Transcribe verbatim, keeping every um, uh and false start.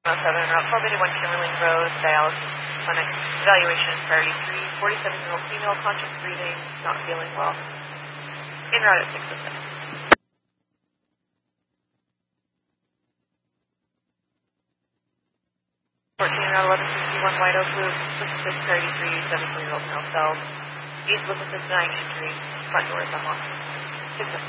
seven, Route twelve eighty-one, Kimberling Road, dialysis clinic, evaluation, priority three, forty-seven-year-old female, conscious breathing, not feeling well. In route at six oh six. fourteen, route eleven sixty-one, White Oak Loop, six priority three, seventy-four-year-old male cell, east with a nine injury, front door is unlocked. six oh six.